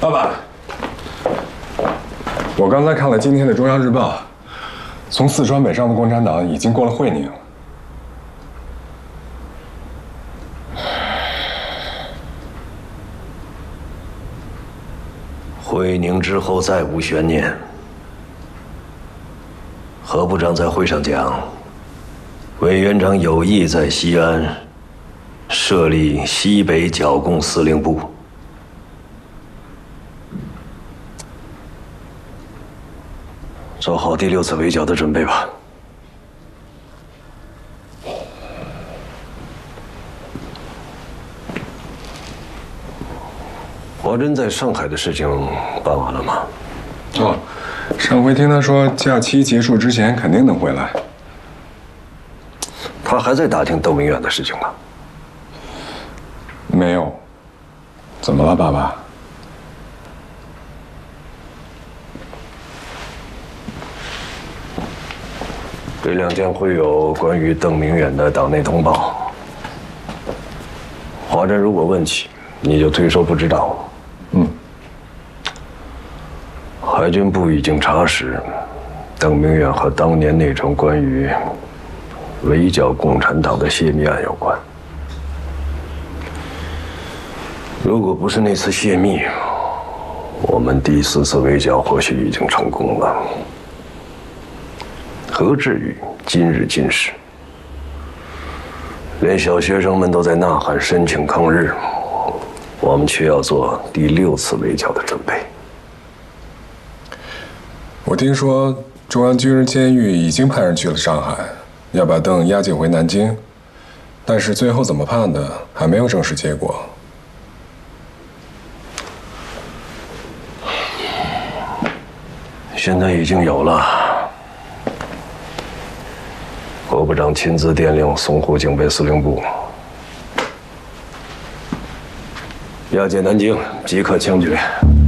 爸爸，我刚才看了今天的《中央日报》，从四川北上的共产党已经过了会宁。 会宁之后再无悬念。何部长在会上讲，委员长有意在西安设立西北剿共司令部。做好第6次围剿的准备吧。华珍在上海的事情办完了吗？ 哦，上回听他说假期结束之前肯定能回来。 他还在打听窦明远的事情吗？ 没有。怎么了，爸爸？ 这两将会有关于邓明远的党内通报。华珍如果问起，你就推说不知道。海军部已经查实，邓明远和当年那桩关于围剿共产党的泄密案有关。如果不是那次泄密，我们第4次围剿或许已经成功了。何至于今日今时？连小学生们都在呐喊申请抗日，我们却要做第6次围剿的准备。 我听说中央军事监狱已经派人去了上海，要把邓押解回南京，但是最后怎么判的还没有正式结果。 现在已经有了。何部长亲自电令淞沪警备司令部，押解南京，即刻枪决。